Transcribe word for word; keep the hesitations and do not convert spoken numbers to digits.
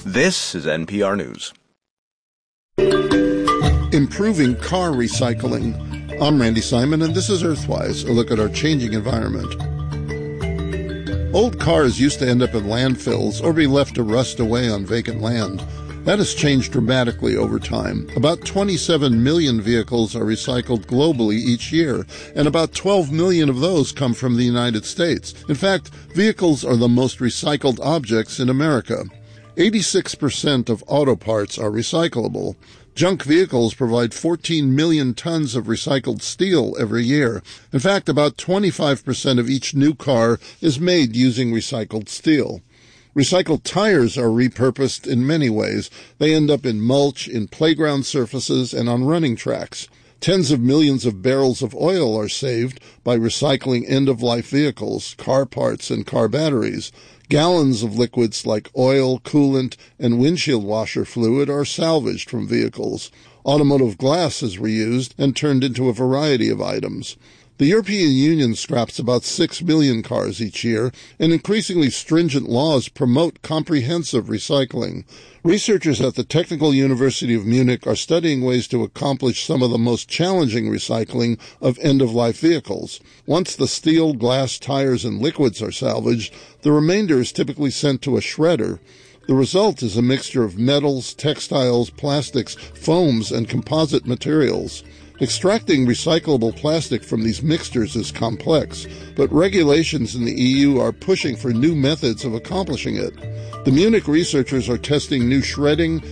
This is N P R News. Improving car recycling. I'm Randy Simon, and this is Earthwise, a look at our changing environment. Old cars used to end up in landfills or be left to rust away on vacant land. That has changed dramatically over time. About twenty-seven million vehicles are recycled globally each year, and about twelve million of those come from the United States. In fact, vehicles are the most recycled objects in America. eighty-six percent of auto parts are recyclable. Junk vehicles provide fourteen million tons of recycled steel every year. In fact, about twenty-five percent of each new car is made using recycled steel. Recycled tires are repurposed in many ways. They end up in mulch, in playground surfaces, and on running tracks. Tens of millions of barrels of oil are saved by recycling end-of-life vehicles, car parts, and car batteries. Gallons of liquids like oil, coolant, and windshield washer fluid are salvaged from vehicles. Automotive glass is reused and turned into a variety of items. The European Union scraps about six million cars each year, and increasingly stringent laws promote comprehensive recycling. Researchers at the Technical University of Munich are studying ways to accomplish some of the most challenging recycling of end-of-life vehicles. Once the steel, glass, tires, and liquids are salvaged, the remainder is typically sent to a shredder. The result is a mixture of metals, textiles, plastics, foams, and composite materials. Extracting recyclable plastic from these mixtures is complex, but regulations in the E U are pushing for new methods of accomplishing it. The Munich researchers are testing new shredding